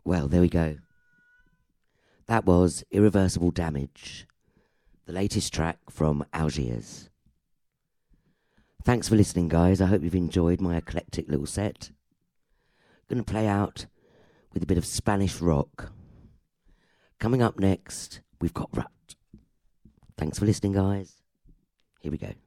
Well, there we go. That was Irreversible Damage, the latest track from Algiers. Thanks for listening, guys. I hope you've enjoyed my eclectic little set. Going to play out with a bit of Spanish rock. Coming up next, we've got Rut. Thanks for listening, guys. Here we go.